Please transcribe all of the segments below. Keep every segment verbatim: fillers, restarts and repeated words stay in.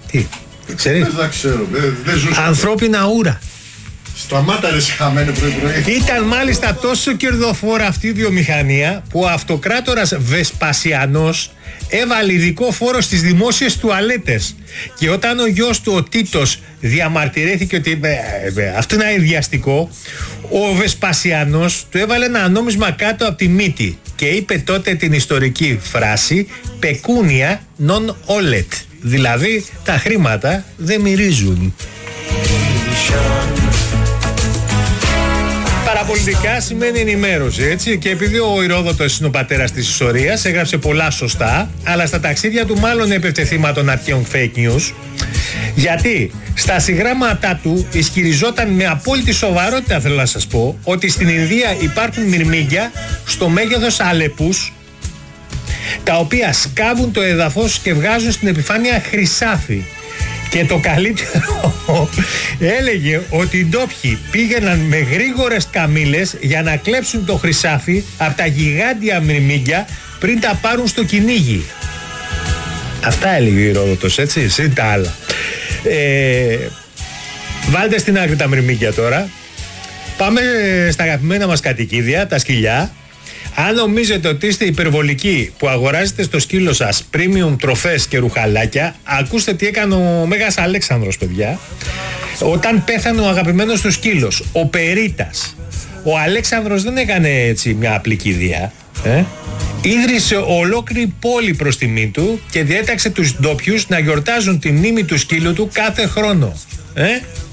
Τι, ξέρεις? Δεν ξέρω, δεν, δεν ζούσα. Ανθρώπινα ούρα. Σταμάτα ρε χαμένο πρωί-πρωί. Ήταν μάλιστα τόσο κερδοφόρα αυτή η βιομηχανία που ο αυτοκράτορας Βεσπασιανός έβαλε ειδικό φόρο στις δημόσιες τουαλέτες. Και όταν ο γιος του ο Τίτος διαμαρτυρήθηκε ότι ε, ε, αυτό είναι αειδιαστικό, ο Βεσπασιανός του έβαλε ένα νόμισμα κάτω από τη μύτη και είπε τότε την ιστορική φράση «Pecunia non olet», δηλαδή τα χρήματα δεν μυρίζουν. Παραπολιτικά σημαίνει ενημέρωση, έτσι, και επειδή ο Ηρόδοτος είναι ο πατέρας της ιστορίας, έγραψε πολλά σωστά, αλλά στα ταξίδια του μάλλον έπεφτε θύμα των αρχαίων fake news, γιατί στα συγγράμματά του ισχυριζόταν με απόλυτη σοβαρότητα, θέλω να σας πω, ότι στην Ινδία υπάρχουν μυρμήγκια στο μέγεθος αλεπούς, τα οποία σκάβουν το έδαφος και βγάζουν στην επιφάνεια χρυσάφι. Και το καλύτερο, έλεγε ότι οι ντόπιοι πήγαιναν με γρήγορες καμήλες για να κλέψουν το χρυσάφι από τα γιγάντια μυρμήγκια πριν τα πάρουν στο κυνήγι. Αυτά έλεγε ο Ηρόδοτος, έτσι, συν τα άλλα. Ε, βάλτε στην άκρη τα μυρμήγκια τώρα. Πάμε στα αγαπημένα μας κατοικίδια, τα σκυλιά. Αν νομίζετε ότι είστε υπερβολικοί που αγοράζετε στο σκύλο σας premium τροφές και ρουχαλάκια, ακούστε τι έκανε ο Μέγας Αλέξανδρος, παιδιά. Όταν πέθανε ο αγαπημένος του σκύλος, ο Περίτας, ο Αλέξανδρος δεν έκανε έτσι μια απλή κηδεία. Ε? Ίδρυσε ολόκληρη πόλη προς τιμή του και διέταξε τους ντόπιους να γιορτάζουν τη μνήμη του σκύλου του κάθε χρόνο. Ε?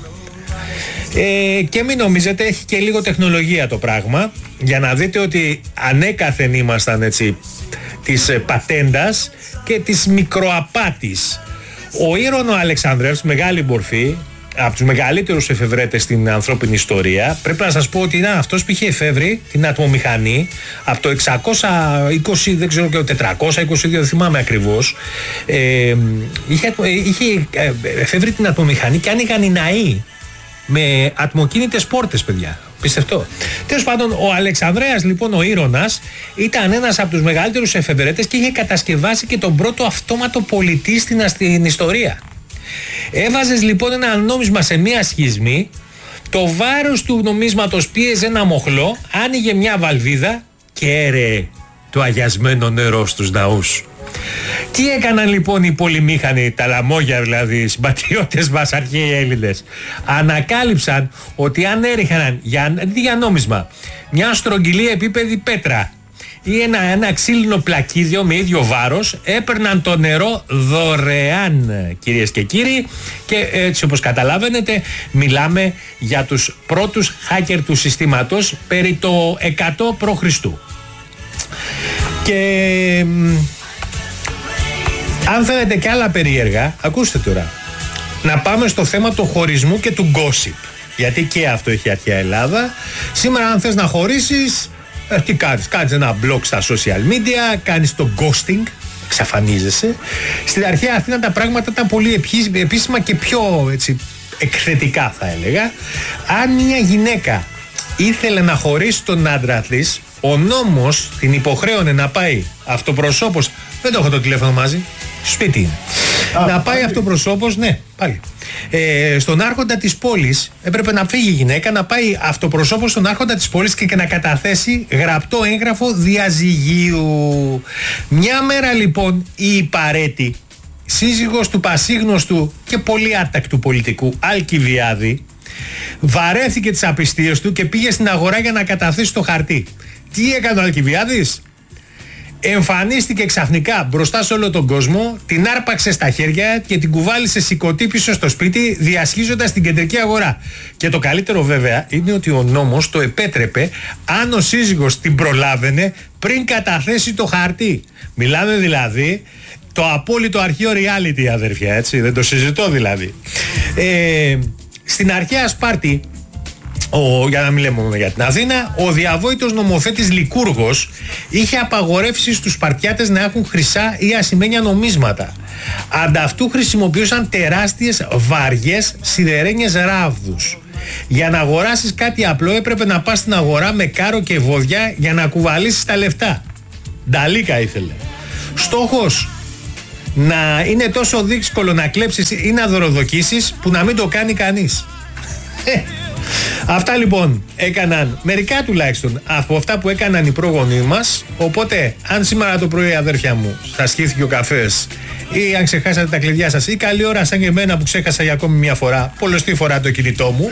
Ε, και μην νομίζετε, έχει και λίγο τεχνολογία το πράγμα, για να δείτε ότι ανέκαθεν ήμασταν έτσι της πατέντας και της μικροαπάτης. Ο Ήρωνο Αλεξανδρεύς, μεγάλη μορφή, από τους μεγαλύτερους εφευρέτες στην ανθρώπινη ιστορία, πρέπει να σας πω ότι είναι αυτός που είχε εφεύρει την ατμομηχανή από το εξακόσια είκοσι, δεν ξέρω, και το τετρακόσια είκοσι δύο, δεν θυμάμαι ακριβώς. Ε, είχε, είχε εφεύρει την ατμομηχανή και άνοιγαν οι ναοί με ατμοκίνητες πόρτες, παιδιά. Πιστευτό. Τέλος πάντων, ο Αλεξανδρέας, λοιπόν, ο Ήρωνας, ήταν ένας από τους μεγαλύτερους εφευρέτες και είχε κατασκευάσει και τον πρώτο αυτόματο πολιτή στην, στην ιστορία. Έβαζες λοιπόν ένα νόμισμα σε μία σχισμή, το βάρος του νομίσματος πίεζε ένα μοχλό, άνοιγε μια βαλβίδα και έρεε το αγιασμένο νερό στους ναούς. Τι έκαναν λοιπόν οι πολυμήχανοι, τα λαμόγια δηλαδή, οι συμπατριώτες μας αρχαίοι Έλληνες? Ανακάλυψαν ότι αν έριχναν για, για νόμισμα μια στρογγυλή επίπεδη πέτρα ή ένα, ένα ξύλινο πλακίδιο με ίδιο βάρος, έπαιρναν το νερό δωρεάν, κυρίες και κύριοι, και έτσι όπως καταλαβαίνετε μιλάμε για τους πρώτους hacker του συστήματος περί το εκατό προ Χριστού. Και αν θέλετε και άλλα περίεργα, ακούστε τώρα, να πάμε στο θέμα του χωρισμού και του gossip, γιατί και αυτό έχει αρχαία Ελλάδα. Σήμερα αν θες να χωρίσεις, ε, τι κάνεις? Κάνεις ένα blog στα social media, κάνεις το ghosting, εξαφανίζεσαι. Στην αρχαία Αθήνα τα πράγματα ήταν πολύ επίσημα και πιο έτσι εκθετικά, θα έλεγα. Αν μια γυναίκα ήθελε να χωρίσει τον άντρα της, ο νόμος την υποχρέωνε να πάει αυτοπροσώπως, δεν το έχω το τηλέφωνο μαζί, σπίτι είναι, Α, να πάει αυτοπροσώπως, ναι, πάλι, ε, στον άρχοντα της πόλης. Έπρεπε να φύγει η γυναίκα, να πάει αυτοπροσώπως στον άρχοντα της πόλης και, και να καταθέσει γραπτό έγγραφο διαζυγίου. Μια μέρα λοιπόν η Παρέτη, σύζυγος του πασίγνωστου και πολύ άτακτου πολιτικού Αλκιβιάδη, βαρέθηκε τις απιστίες του και πήγε στην αγορά για να καταθέσει το χαρτί. Τι έκανε ο Αλκιβιάδης? Εμφανίστηκε ξαφνικά μπροστά σε όλο τον κόσμο, την άρπαξε στα χέρια και την κουβάλισε σηκωτή πίσω στο σπίτι, διασχίζοντας την κεντρική αγορά. Και το καλύτερο βέβαια είναι ότι ο νόμος το επέτρεπε αν ο σύζυγος την προλάβαινε πριν καταθέσει το χαρτί. Μιλάμε δηλαδή το απόλυτο αρχαίο reality, αδερφιά, έτσι, δεν το συζητώ δηλαδή. Ε, στην αρχαία Σπάρτη, Ο, για να μην λέμε μόνο για την Αθήνα, ο διαβόητος νομοθέτης Λικούργος είχε απαγορεύσει στους Σπαρτιάτες να έχουν χρυσά ή ασημένια νομίσματα. Ανταυτού χρησιμοποιούσαν τεράστιες βαριές σιδερένιες ράβδους. Για να αγοράσεις κάτι απλό έπρεπε να πας στην αγορά με κάρο και βόδια για να κουβαλήσεις τα λεφτά. Νταλίκα ήθελε. Στόχος: να είναι τόσο δύσκολο να κλέψεις ή να δωροδοκίσεις που να μην το κάνει κανείς. Αυτά λοιπόν έκαναν, μερικά τουλάχιστον από αυτά που έκαναν οι πρόγονοί μας. Οπότε αν σήμερα το πρωί, αδέρφια μου, σας χύθηκε ο καφές ή αν ξεχάσατε τα κλειδιά σας, ή καλή ώρα σαν και εμένα που ξέχασα για ακόμη μια φορά, πολλωστή φορά το κινητό μου,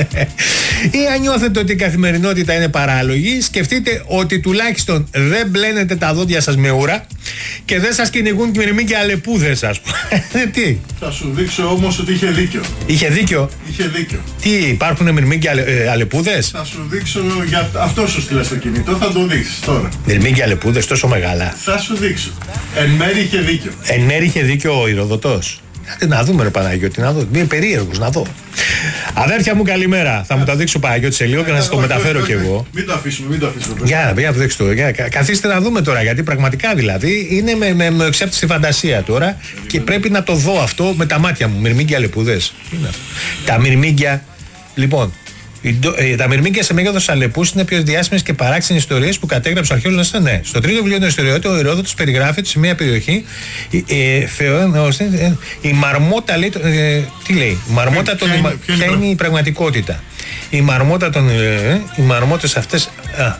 ή αν νιώθετε ότι η καθημερινότητα είναι παράλογη, σκεφτείτε ότι τουλάχιστον δεν μπλένετε τα δόντια σας με ούρα και δεν σας κυνηγούν μυρμοί και αλεπούδες, ας πούμε. Τι? Θα σου δείξω όμως ότι είχε δίκιο. Είχε δίκιο. Είχε δίκιο. Τι, υπάρχουν μυρμοί και αλε, ε, αλεπούδες? Θα σου δείξω, για αυτό σου στείλα στο κινητό, θα το δείξεις τώρα. Μυρμοί και αλεπούδες τόσο μεγάλα? Θα σου δείξω. Εν μέρει είχε δίκιο. Εν μέρει είχε δίκιο ο Ηροδοτός. Άντε να δούμε, ρε Παναγιώτη, να δω. Είμαι περίεργος να δω. Αδέρφια μου, καλημέρα. Θα μου το δείξω, Παναγιώτη, σε λίγο και να σας το μεταφέρω κι εγώ. Μην το αφήσουμε, μην το αφήσουμε. Για να το δείξω. Καθίστε να δούμε τώρα, γιατί πραγματικά δηλαδή είναι με, με, με εξέπτυση στη φαντασία τώρα και πρέπει να το δω αυτό με τα μάτια μου. Μυρμήγκια αλεπούδες. Τα μυρμήγκια. Λοιπόν, τα μυρμήγκια σε μέγεθος αλεπούς είναι πιο διάσημες και παράξενες ιστορίες που κατέγραψε ο αρχαίος. Ναι. Στο τρίτο βιβλίο των ιστοριών, ο Ηρόδοτος περιγράφει ότι σε μια περιοχή η, ε, φεό, ε, η μαρμότα λέει. Ε, τι λέει, η μαρμότα των. Ποια είναι η πραγματικότητα? Η μαρμότα των. Ε, οι μαρμότες αυτές. Α,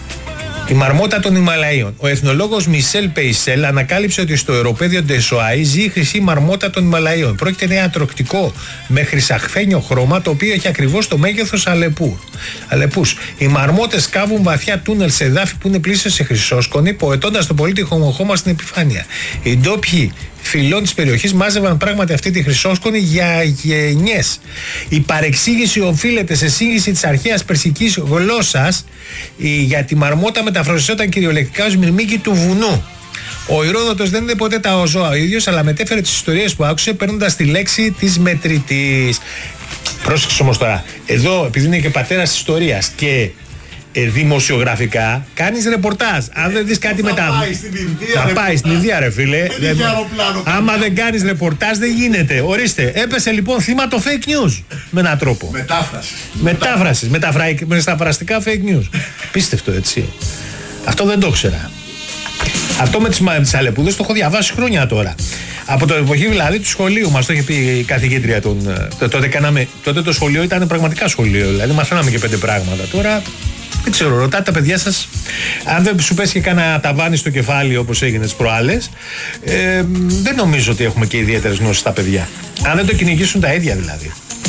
η μαρμότα των Ιμαλαίων. Ο εθνολόγος Μισελ Πεϊσέλ ανακάλυψε ότι στο αεροπέδιο Ντεσοάι ζει η χρυσή μαρμότα των Ιμαλαίων. Πρόκειται για ένα τροκτικό με χρυσαχφένιο χρώμα, το οποίο έχει ακριβώς το μέγεθος αλεπού. αλεπούς. Οι μαρμότες κάβουν βαθιά τούνελ σε εδάφη που είναι πλήσιο σε χρυσόσκονη, ποετώντας το πολύτιμο χώμα στην επιφάνεια. Οι ντόπιοι φυλών της περιοχής μάζευαν πράγματι αυτή τη χρυσόσκονη για γενιές. Η παρεξήγηση οφείλεται σε σύγχυση της αρχαίας περσικής γλώσσας. Για τη μαρμότα μεταφραζόταν κυριολεκτικά ως μυρμήγκι του βουνού. Ο Ηρόδοτος δεν είδε ποτέ τα ζώα ο ίδιος, αλλά μετέφερε τις ιστορίες που άκουσε παίρνοντας τη λέξη της μετρητής. Πρόσεξε όμως τώρα, εδώ επειδή είναι και πατέρας της ιστορίας και Ε, δημοσιογραφικά κάνεις ρεπορτάζ. Αν δεν δεις κάτι μετά. Θα πάει στην Ινδία, ρε φίλε. Δεν αεροπλάνο. Άμα δεν κάνεις ρεπορτάζ, δεν γίνεται. Ορίστε, έπεσε λοιπόν θύμα το fake news. Με έναν τρόπο. Μετάφραση. Μετάφραση. Μεταφραστικά fake news. Πίστευτο, έτσι. Αυτό δεν το ήξερα. Αυτό με τις αλεπούδες το έχω διαβάσει χρόνια τώρα. Από το εποχή δηλαδή του σχολείου μας, το είχε πει η καθηγήτρια. Τον, τότε, κάναμε, τότε το σχολείο ήταν πραγματικά σχολείο. Δηλαδή μαθαίναμε και πέντε πράγματα. Τώρα δεν ξέρω, ρωτάτε τα παιδιά σας. Αν δεν σου πέσει και κάνα ταβάνι στο κεφάλι όπως έγινε τις προάλλες, ε, δεν νομίζω ότι έχουμε και ιδιαίτερες γνώσεις στα παιδιά. Αν δεν το κυνηγήσουν τα ίδια δηλαδή.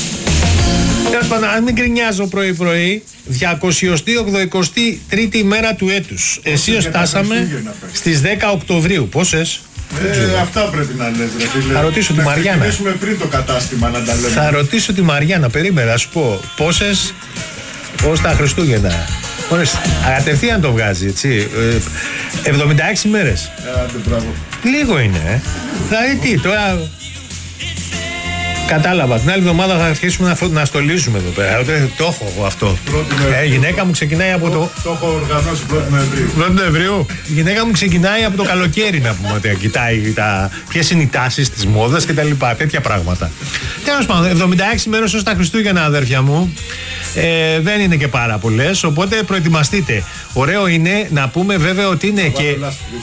Τέλος πάντων, αν μην γκρινιάζω πρωί-πρωί, διακοσιοστή ογδοηκοστή τρίτη ημέρα του έτους. Εσείς φτάσαμε στις δέκα Οκτωβρίου. Πόσες? Ε, αυτά πρέπει να λες, ρε φίλε. Θα ρωτήσω τη Μαριάννα. Θα ξεκινήσουμε πριν το κατάστημα να τα λέμε. Θα ρωτήσω τη Μαριάννα, περίμενα, να σου πω. Πόσες ως τα Χριστούγεννα? Ορίστε, κατευθείαν το βγάζει, έτσι. Ε, εβδομήντα έξι μέρες. Ε, άντε, μπράβο. Λίγο είναι, ε. Δηλαδή τι, τώρα. Κατάλαβα. Την άλλη εβδομάδα θα αρχίσουμε να, να στολίζουμε εδώ πέρα. Το έχω εγώ αυτό. Ε, η γυναίκα μου ξεκινάει από το. Το έχω οργανώσει πρώτη Νοεμβρίου. πρώτη Νοεμβρίου. Η γυναίκα μου ξεκινάει από το καλοκαίρι να πούμε. Ότι κοιτάει τα... ποιες είναι οι τάσεις της μόδας και τα λοιπά. Τέτοια πράγματα. Τέλος πάντων, εβδομήντα έξι μέρες ως τα Χριστούγεννα, αδέρφια μου. Ε, δεν είναι και πάρα πολλές. Οπότε προετοιμαστείτε. Ωραίο είναι να πούμε βέβαια ότι είναι και.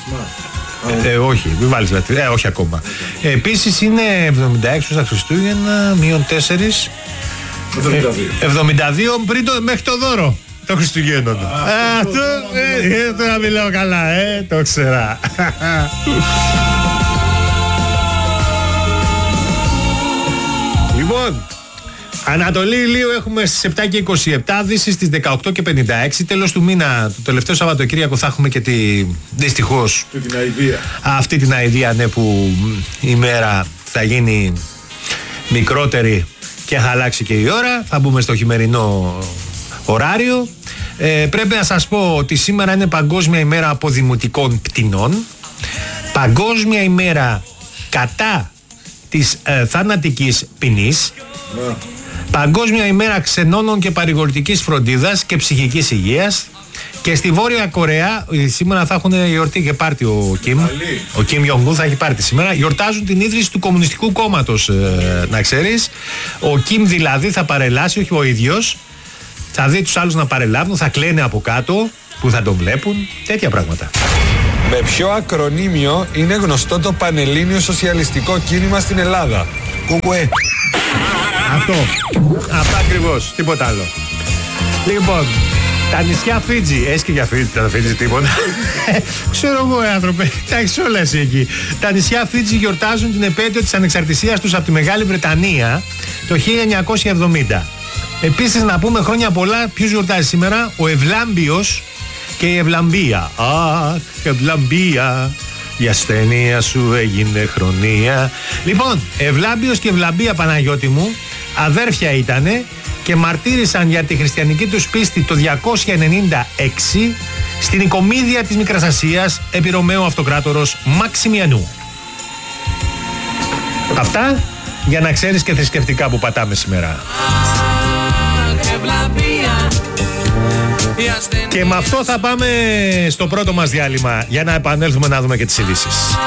Ε, όχι, μην βάλεις λατρεία, ε, όχι ακόμα. Ε, επίσης είναι εβδομήντα έξι στα Χριστούγεννα, μείον τέσσερα. εβδομήντα δύο πριν το, μέχρι το δώρο το Χριστουγέννων. Αυτό, τώρα μιλάω καλά, ε, το ξέρα. Λοιπόν, Ανατολή ηλίου έχουμε στις επτά και είκοσι επτά, Δύση στις δεκαοκτώ και πενήντα έξι. Τέλος του μήνα, το τελευταίο Σαββατοκύριακο, θα έχουμε και τη, δυστυχώς, αυτή την αηδία. Αυτή την αηδία, ναι, που η μέρα θα γίνει μικρότερη και θα αλλάξει και η ώρα. Θα μπούμε στο χειμερινό ωράριο. Ε, πρέπει να σας πω ότι σήμερα είναι Παγκόσμια ημέρα αποδημοτικών πτηνών. Παγκόσμια ημέρα κατά της ε, θανατικής ποινής. Yeah. Παγκόσμια ημέρα ξενώνων και παρηγορητικής φροντίδας και ψυχικής υγείας. Και στη Βόρεια Κορέα σήμερα θα έχουν γιορτή και πάρτι ο Κιμ. Ο Κιμ Ιονγκούν θα έχει πάρτι σήμερα. Γιορτάζουν την ίδρυση του Κομμουνιστικού Κόμματος, ε, να ξέρεις. Ο Κιμ δηλαδή θα παρελάσει, όχι ο ίδιος. Θα δει τους άλλους να παρελάβουν, θα κλαίνε από κάτω που θα τον βλέπουν. Τέτοια πράγματα. Με ποιο ακρονίμιο είναι γνωστό το Πανελλήνιο Σοσιαλιστικό Κίνημα στην Ελλάδα? Κουκουέ. Αυτό. Αυτό ακριβώς. Τίποτα άλλο. Λοιπόν, τα νησιά Φίτζι. Έχει και για Φίτζι, τα Φίτζι τίποτα. Ξέρω εγώ, άνθρωπε. Τα έχεις όλα εσύ εκεί. Τα νησιά Φίτζι γιορτάζουν την επέτειο της ανεξαρτησίας τους από τη Μεγάλη Βρετανία το χίλια εννιακόσια εβδομήντα. Επίσης, να πούμε χρόνια πολλά. Ποιος γιορτάζει σήμερα? Ο Ευλάμπιος και η Ευλαμπία. Αχ, Ευλαμπία. Η ασθένεια σου έγινε χρονία. Λοιπόν, Ευλάμπιος και Ευλαμπία, Παναγιώτη μου, αδέρφια ήτανε και μαρτύρησαν για τη χριστιανική τους πίστη το διακόσια ενενήντα έξι στην Οικομίδια της Μικράς Ασίας επί Ρωμαίου Αυτοκράτορος Μαξιμιανού. Αυτά για να ξέρεις και θρησκευτικά που πατάμε σήμερα. Και με αυτό θα πάμε στο πρώτο μας διάλειμμα για να επανέλθουμε να δούμε και τις ειδήσεις.